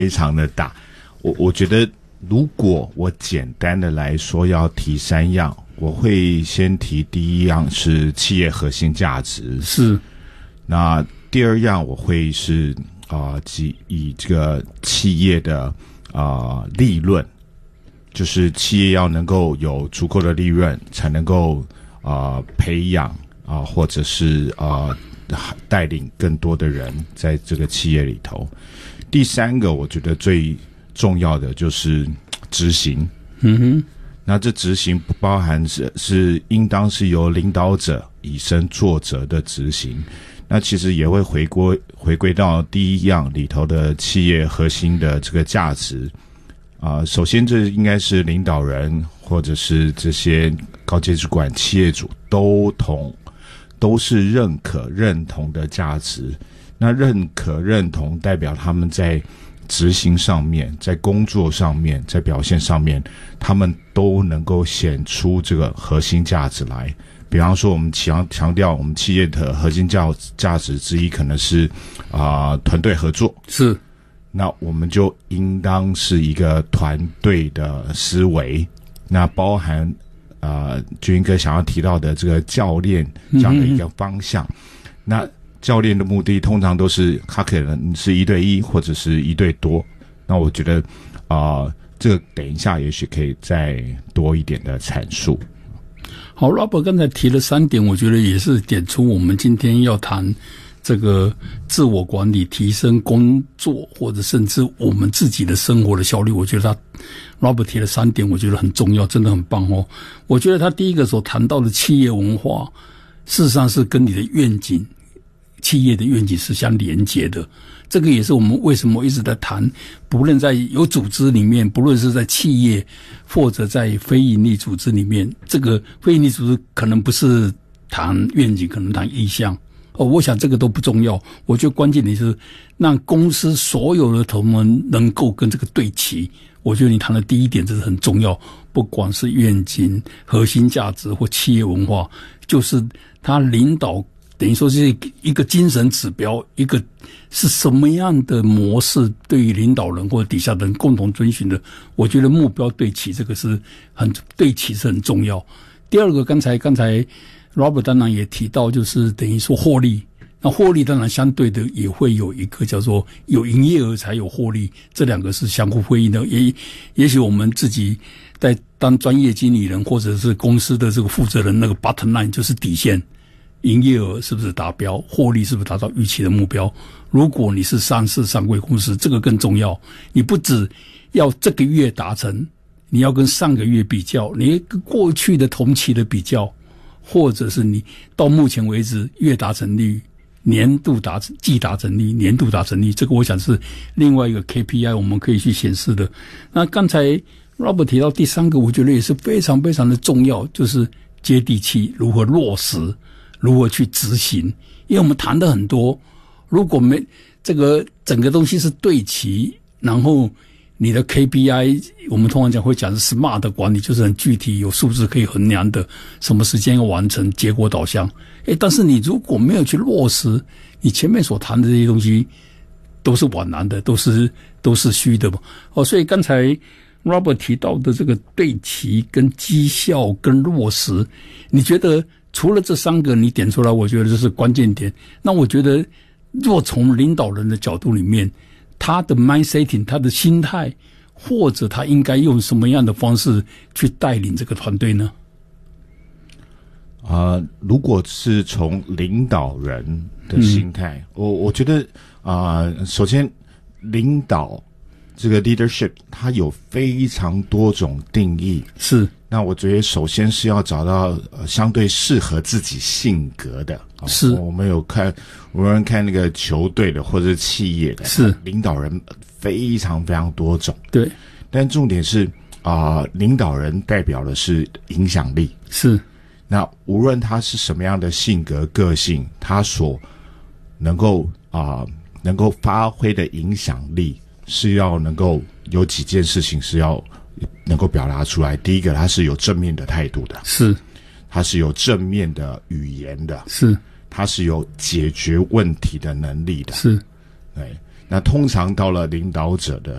非常的大。我觉得如果我简单的来说要提3样，我会先提第一样是企业核心价值， 是。 那第2样我会是以这个企业的利润，就是企业要能够有足够的利润，才能够培养或者是带领更多的人在这个企业里头。第3个我觉得最重要的就是执行。那这执行不包含是应当是由领导者以身作则的执行。那其实也会回归到第1样里头的企业核心的这个价值。首先这应该是领导人或者是这些高阶主管、企业主都是认可认同的价值。那认可认同代表他们在执行上面，在工作上面，在表现上面，他们都能够显出这个核心价值来。比方说我们强调我们企业的核心价值之一可能是团队合作， 是。 那我们就应当是一个团队的思维，那包含俊英哥想要提到的这个教练这样的一个方向。那教练的目的通常都是他可能是1对1或者是1对多。那我觉得这个等一下也许可以再多一点的阐述。 好 ，Robert 刚才提了3点，我觉得也是点出我们今天要谈这个自我管理、提升工作或者甚至我们自己的生活的效率。我觉得Robert 提了3点，我觉得很重要，真的很棒哦。我觉得他第一个所谈到的企业文化，事实上是跟你的愿景、企业的愿景是相连结的。这个也是我们为什么一直在谈，不论在有组织里面，不论是在企业或者在非营利组织里面，这个非营利组织可能不是谈愿景，可能谈意向。我想这个都不重要。我觉得关键点是让公司所有的同仁能够跟这个对齐。我觉得你谈的第1点这是很重要，不管是愿景、核心价值或企业文化，就是他领导等于说是一个精神指标，一个是什么样的模式对于领导人或者底下的人共同遵循的。我觉得目标对齐，这个是对齐是很重要。第2个，刚才Robert 当然也提到，就是等于说获利。那获利当然相对的也会有一个叫做有营业额才有获利，这2个是相互辉映的。也许我们自己在当专业经理人或者是公司的这个负责人，那个 bottom line 就是底线，营业额是不是达标，获利是不是达到预期的目标。如果你是上市上柜公司，这个更重要，你不只要这个月达成，你要跟上个月比较，你跟过去的同期的比较，或者是你到目前为止月达成率、季达成率、年度达成率，这个我想是另外一个 KPI 我们可以去显示的。那刚才 Robert 提到第3个，我觉得也是非常非常的重要，就是接地气，如何落实，如何去执行。因为我们谈的很多，如果没这个整个东西是对齐，然后你的 KPI 我们通常讲会讲是 SMART 的管理，就是很具体有数字可以衡量的，什么时间要完成，结果导向。但是你如果没有去落实，你前面所谈的这些东西都是枉然的，都是虚的嘛。所以刚才 Robert 提到的这个对齐跟绩效跟落实，你觉得除了这3个你点出来，我觉得这是关键点。那我觉得若从领导人的角度里面，他的 mindsetting， 他的心态，或者他应该用什么样的方式去带领这个团队呢？ 如果是从领导人的心态，我觉得首先领导这个 leadership 它有非常多种定义， 是。 那我觉得首先是要找到相对适合自己性格的。 是。 我们无论看那个球队的或者是企业的， 是领导人非常非常多种。 对。 但重点是领导人代表的是影响力。 是。 那无论他是什么样的性格个性，他所能够发挥的影响力是要能够有几件事情是要能够表达出来。第一个，他是有正面的态度的， 是， 他是有正面的语言的， 是， 他是有解决问题的能力的， 是。 对， 那通常到了领导者的